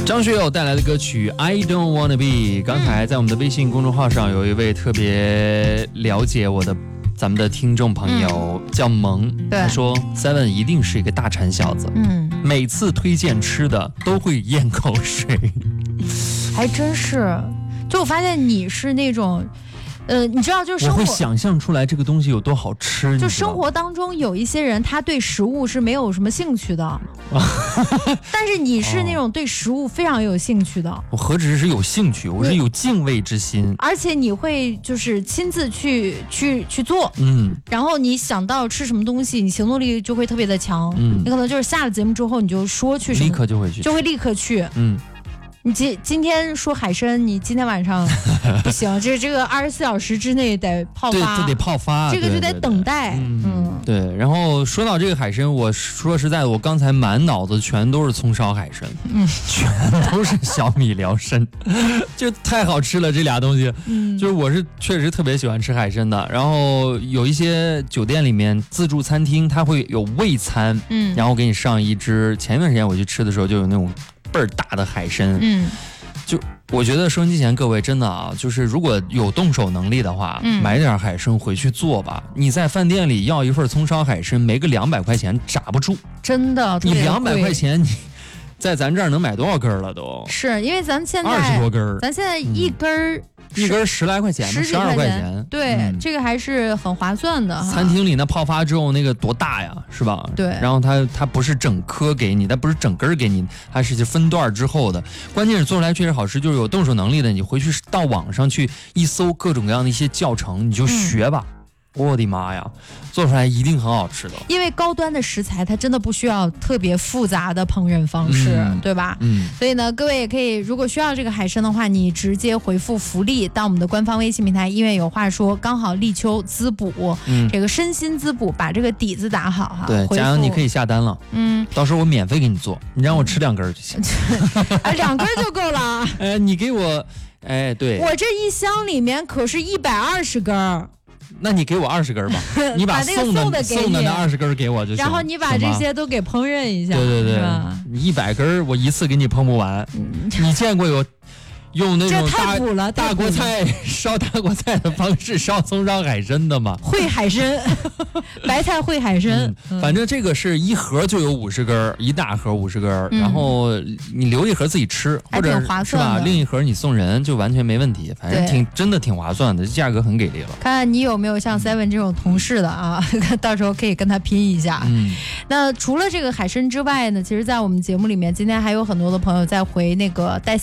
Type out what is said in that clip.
张学友带来的歌曲 I Don't Wanna Be。 刚才在我们的微信公众号上有一位特别了解咱们的听众朋友叫萌，他说 Seven 一定是一个大馋小子，每次推荐吃的都会咽口水。 还真是，就我发现你是那种你知道，就是我会想象出来这个东西有多好吃。 就生活当中有一些人，他对食物是没有什么兴趣的，但是你是那种对食物非常有兴趣的。 我何止是有兴趣，我是有敬畏之心， 而且你会就是亲自去做，然后你想到吃什么东西，你行动力就会特别的强，你可能就是下了节目之后，你就说去什么， 立刻就会立刻去，你今天说海参，你今天晚上不行，这个24小时之内得泡发， 对，得泡发， 这个就得等待。 对。然后说到这个海参，我说实在的，我刚才满脑子全都是葱烧海参，全都是小米辽参，就太好吃了这俩东西。就是我是确实特别喜欢吃海参的。然后有一些酒店里面自助餐厅，它会有味餐，然后给你上一只。前一段时间我去吃的时候，就有那种倍儿大的海参，就我觉得收音机前各位真的啊，就是如果有动手能力的话，买点海参回去做吧。你在饭店里要一份葱烧海参，没个200块钱炸不住， 真的。 你200块钱，你在咱这儿能买多少根了都？ 是因为咱现在 20多根， 咱现在一根 10来块钱，12块钱， 对，这个还是很划算的。 餐厅里那泡发之后那个多大呀，是吧？ 对。 然后它不是整颗给你，它不是整根给你，它是分段之后的。关键是做出来确实好吃，就是有动手能力的，你回去到网上去一搜各种各样的一些教程，你就学吧。我的妈呀，做出来一定很好吃的。 因为高端的食材它真的不需要特别复杂的烹饪方式，对吧？所以呢，各位也可以，如果需要这个海参的话，你直接回复福利到我们的官方微信平台，因为有话说，刚好立秋滋补，这个身心滋补，把这个底子打好哈。 对，佳阳你可以下单了，到时候我免费给你做，你让我吃2根就行。 2根就够了。 你给我，对， 我这一箱里面可是120根。 那你给我20根吧，你把送的那20根给我就行。 然后你把这些都给烹饪一下。 对，你100根我一次给你烹不完。你见过有用那种大锅菜烧大锅菜的方式烧葱烧海参的吗？ 烩海参，白菜烩海参。 反正这个是一盒就有50根，一大盒50根，然后你留一盒自己吃，或者是吧，另一盒你送人就完全没问题。反正真的挺划算的，价格很给力了。 看看你有没有像 Seven 这种同事的啊，到时候可以跟他拼一下。那除了这个海参之外呢，其实在我们节目里面，今天还有很多的朋友在回那个带